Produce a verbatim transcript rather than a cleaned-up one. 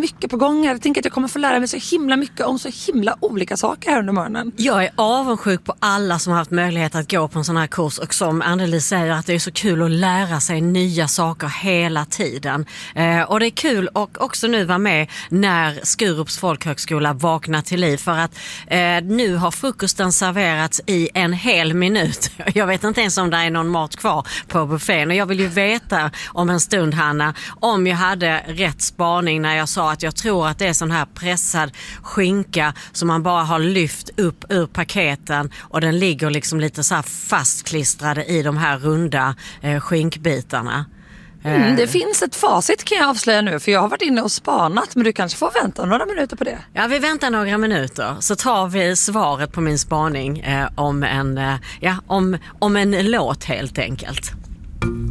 mycket på gång här. Jag tänker att jag kommer få lära mig så himla mycket om så himla olika saker här under morgonen. Jag är avundsjuk på alla som har haft möjlighet att gå på en sån här kurs, och som Anneli säger att det är så kul att lära sig nya saker hela tiden. Eh, och det är kul och också nu vara med när Skurups folkhögskola vaknar till liv, för att eh, nu har frukosten serverats i en hel minut. Jag vet inte ens om det är någon mat kvar på buffén, och jag vill ju veta om en stund, Hanna, om jag hade rätt spaning när jag sa att jag tror att det är sån här pressad skinka som man bara har lyft upp ur paketen, och den ligger liksom lite så här fastklistrade i de här runda eh, skinkbitarna. Mm, det finns ett facit, kan jag avslöja nu, för jag har varit inne och spanat, men du kanske får vänta några minuter på det. Ja, vi väntar några minuter så tar vi svaret på min spaning eh, om, en, eh, ja, om, om en låt helt enkelt.